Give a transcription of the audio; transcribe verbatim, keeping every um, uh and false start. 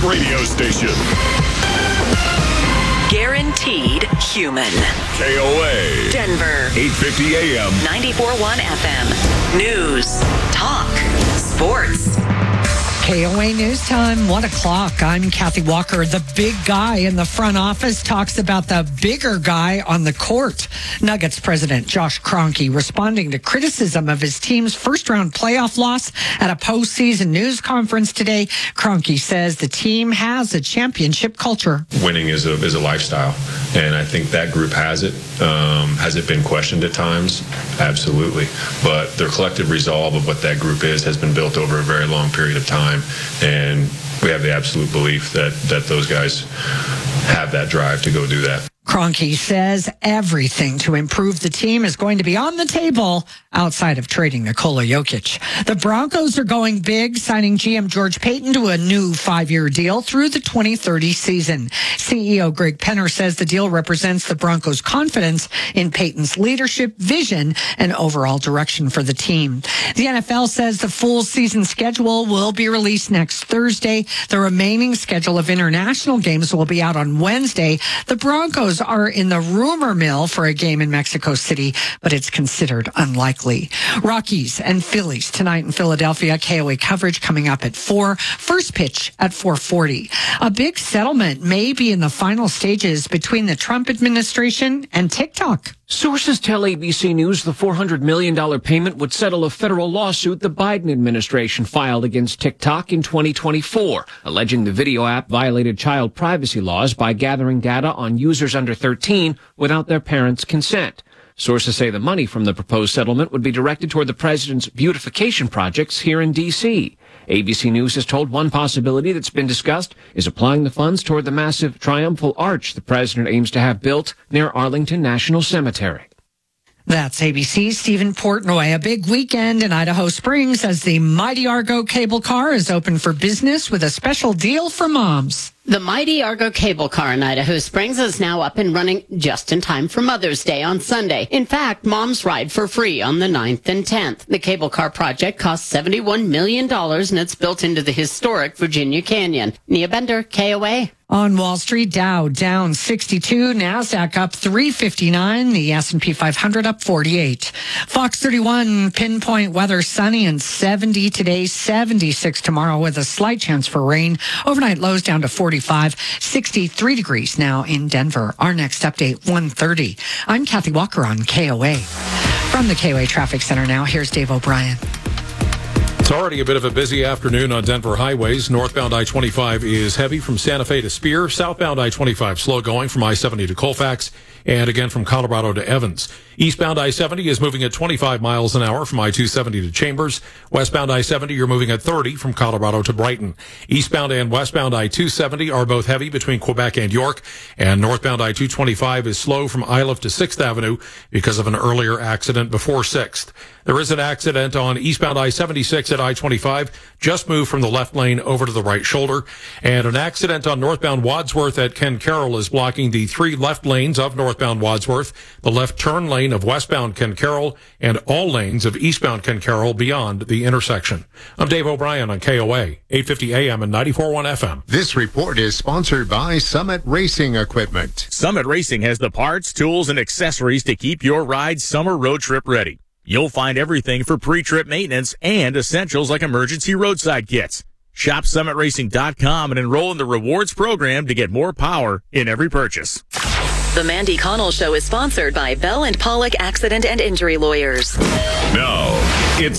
radio station. Guaranteed human. K O A. Denver. eight fifty A M. ninety-four point one F M. News. Talk. Sports. K O A News Time, one o'clock. I'm Kathy Walker. The big guy in the front office talks about the bigger guy on the court. Nuggets president Josh Kroenke responding to criticism of his team's first-round playoff loss at a postseason news conference today. Kroenke says the team has a championship culture. Winning is a, is a lifestyle, and I think that group has it. Um, has it been questioned at times? Absolutely. But their collective resolve of what that group is has been built over a very long period of time. And we have the absolute belief that, that those guys have that drive to go do that. Kroenke says everything to improve the team is going to be on the table outside of trading Nikola Jokic. The Broncos are going big, signing G M George Paton to a new five-year deal through the twenty thirty season. C E O Greg Penner says the deal represents the Broncos' confidence in Paton's leadership, vision, and overall direction for the team. The N F L says the full season schedule will be released next Thursday. The remaining schedule of international games will be out on Wednesday. The Broncos are in the rumor mill for a game in Mexico City, but it's considered unlikely. Rockies and Phillies tonight in Philadelphia. K O A coverage coming up at four. First pitch at four forty. A big settlement may be in the final stages between the Trump administration and TikTok. Sources tell A B C News the four hundred million dollars payment would settle a federal lawsuit the Biden administration filed against TikTok in twenty twenty-four, alleging the video app violated child privacy laws by gathering data on users under thirteen without their parents' consent. Sources say the money from the proposed settlement would be directed toward the president's beautification projects here in D C A B C News has told one possibility that's been discussed is applying the funds toward the massive triumphal arch the president aims to have built near Arlington National Cemetery. That's A B C's Stephen Portnoy. A big weekend in Idaho Springs as the Mighty Argo cable car is open for business with a special deal for moms. The Mighty Argo cable car in Idaho Springs is now up and running just in time for Mother's Day on Sunday. In fact, moms ride for free on the ninth and tenth. The cable car project costs seventy-one million dollars and it's built into the historic Virginia Canyon. Nia Bender, K O A. On Wall Street, Dow down sixty-two, NASDAQ up three fifty-nine, the S and P five hundred up forty-eight. Fox thirty-one, pinpoint weather, sunny and seventy today, seventy-six tomorrow with a slight chance for rain. Overnight lows down to forty-five, sixty-three degrees now in Denver. Our next update, one thirty. I'm Kathy Walker on K O A. From the K O A Traffic Center now, here's Dave O'Brien. It's already a bit of a busy afternoon on Denver highways. Northbound I twenty-five is heavy from Santa Fe to Spear. Southbound I twenty-five slow going from I seventy to Colfax and again from Colorado to Evans. Eastbound I seventy is moving at twenty-five miles an hour from I two seventy to Chambers. Westbound I seventy, you're moving at thirty from Colorado to Brighton. Eastbound and westbound I two seventy are both heavy between Quebec and York. And northbound I two twenty-five is slow from Iliff to sixth Avenue because of an earlier accident before sixth. There is an accident on eastbound I seventy-six at I twenty-five. Just moved from the left lane over to the right shoulder. And an accident on northbound Wadsworth at Ken Carroll is blocking the three left lanes of northbound Wadsworth, the left turn lane of westbound Ken Carroll, and all lanes of eastbound Ken Carroll beyond the intersection. I'm Dave O'Brien on K O A, eight fifty A M and ninety-four point one F M. This report is sponsored by Summit Racing Equipment. Summit Racing has the parts, tools, and accessories to keep your ride summer road trip ready. You'll find everything for pre-trip maintenance and essentials like emergency roadside kits. Shop summit racing dot com and enroll in the rewards program to get more power in every purchase. The Mandy Connell Show is sponsored by Bell and Pollock Accident and Injury Lawyers. Now, it's